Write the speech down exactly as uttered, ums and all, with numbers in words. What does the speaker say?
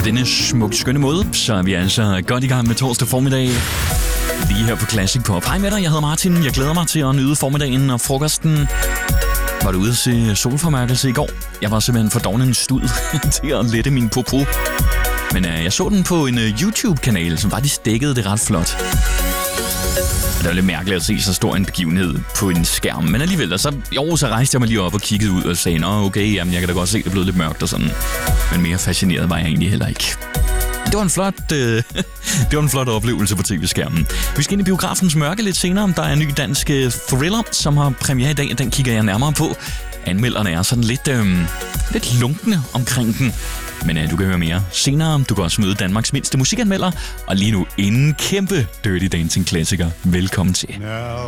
denne smukt skønne måde, så er vi altså godt i gang med torsdag formiddag. Lige her på Classic Pop. Hej med dig, jeg hedder Martin. Jeg glæder mig til at nyde formiddagen og frokosten. Var du ude at se solformørkelse i går? Jeg var simpelthen for doven en stud til at lette min popo. Men uh, jeg så den på en uh, YouTube-kanal, som faktisk dækkede det ret flot. Det var lidt mærkeligt at se så stor en begivenhed på en skærm. Men alligevel, så, jo, så rejste jeg mig lige op og kiggede ud og sagde, nå okay, jamen, jeg kan da godt se, det er blevet lidt mørkt og sådan. Men mere fascineret var jeg egentlig heller ikke. Det var en flot, øh, det var en flot oplevelse på tv-skærmen. Vi skal ind i biografens mørke lidt senere. Der er en ny dansk øh, thriller, som har premiere i dag, og den kigger jeg nærmere på. Anmelderne er sådan lidt, øh, lidt lunkne omkring den. Men øh, du kan høre mere senere. Du kan også møde Danmarks mindste musikanmelder. Og lige nu en kæmpe Dirty Dancing klassiker. Velkommen til.